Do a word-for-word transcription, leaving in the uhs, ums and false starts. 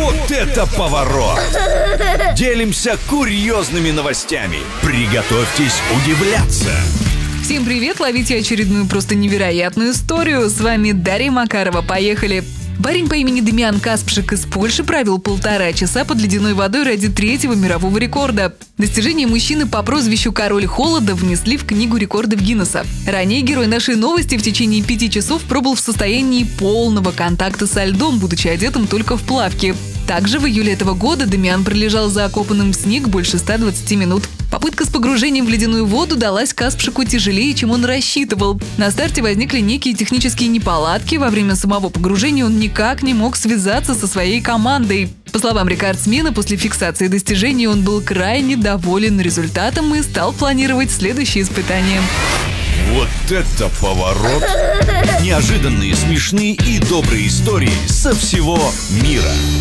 Вот это поворот! Делимся курьезными новостями. Приготовьтесь удивляться. Всем привет! Ловите очередную просто невероятную историю. С вами Дарья Макарова. Поехали! Парень по имени Демиан Каспшик из Польши провел полтора часа под ледяной водой ради третьего мирового рекорда. Достижение мужчины по прозвищу «Король холода» внесли в книгу рекордов Гиннесса. Ранее герой нашей новости в течение пяти часов пробыл в состоянии полного контакта со льдом, будучи одетым только в плавки. Также в июле этого года Демиан пролежал закопанным в снег больше ста двадцати минут. Попытка с погружением в ледяную воду далась Каспшику тяжелее, чем он рассчитывал. На старте возникли некие технические неполадки. Во время самого погружения он никак не мог связаться со своей командой. По словам рекордсмена, после фиксации достижений он был крайне доволен результатом и стал планировать следующие испытания. Вот это поворот! Неожиданные, смешные и добрые истории со всего мира.